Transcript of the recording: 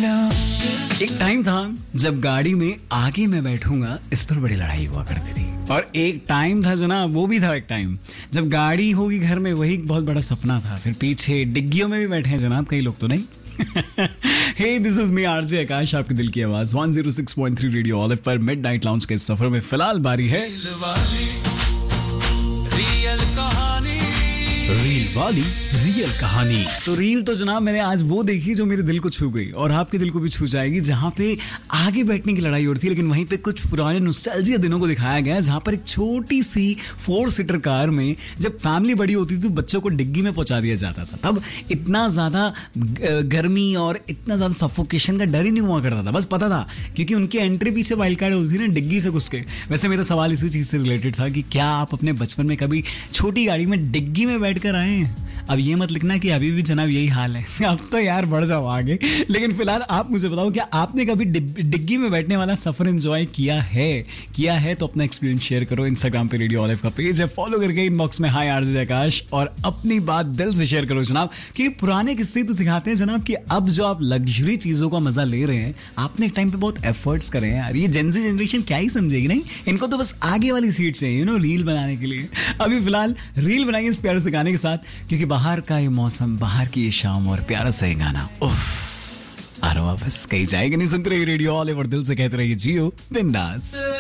एक टाइम था जब गाड़ी में आगे मैं बैठूंगा इस पर बड़ी लड़ाई हुआ करती थी। और एक टाइम था जनाब, वो भी था एक टाइम जब गाड़ी होगी घर में, वही एक बहुत बड़ा सपना था। फिर पीछे डिग्गियों में भी बैठे हैं जनाब कई लोग, तो नहीं। हे दिस इज मी आरजे आकाश, आपके दिल की आवाज 106.3 रेडियो ऑलिव पर मिडनाइट लाउंज के सफर में फिलहाल बारी है रील वाली रियल कहानी। तो रील तो जनाब मैंने आज वो देखी जो मेरे दिल को छू गई और आपके दिल को भी छू जाएगी, जहाँ पे आगे बैठने की लड़ाई हो रही थी, लेकिन वहीं पे कुछ पुराने नॉस्टैल्जिया दिनों को दिखाया गया, जहाँ पर एक छोटी सी 4 सीटर कार में जब फैमिली बड़ी होती थी तो बच्चों को डिग्गी में पहुंचा दिया जाता था। तब इतना ज्यादा गर्मी और इतना ज्यादा सफोकेशन का डर ही नहीं हुआ करता था, बस पता था क्योंकि उनकी एंट्री पीछे वाइल्ड कार्ड होती थी ना, डिग्गी से घुस के। वैसे मेरा सवाल इसी चीज से रिलेटेड था कि क्या आप अपने बचपन में कभी छोटी गाड़ी में डिग्गी में बैठ कर आए हैं? अब ये मत लिखना कि अभी भी जनाब यही हाल है। अब तो यार बढ़ जाओ आगे, लेकिन फिलहाल आप मुझे बताओ, क्या आपने कभी डिग्गी में बैठने वाला सफर एंजॉय किया है? तो अपना एक्सपीरियंस शेयर करो। इंस्टाग्राम पे रेडियो ऑलिव का पेज है, फॉलो करके इनबॉक्स में हाय आरजे आकाश और अपनी बात दिल से शेयर करो जनाब। कि पुराने किस्से तो सिखाते हैं जनाब कि अब जो आप लग्जरी चीजों का मजा ले रहे हैं, आपने एक टाइम पे बहुत एफर्ट्स करे हैं यार। ये जेनजी जनरेशन क्या ही समझेगी, नहीं? इनको तो बस आगे वाली सीट चाहिए रील बनाने के लिए। अभी फिलहाल रील बनाइए इस प्यारे से गाने के साथ, क्योंकि बाहर का ये मौसम, बाहर की ये शाम और प्यारा सा ये गाना, उफ, आ रहा बस कहीं जाएगा नहीं। सुनते रहिए रेडियो ऑलिव और दिल से कहते रहिए जियो बिंदास।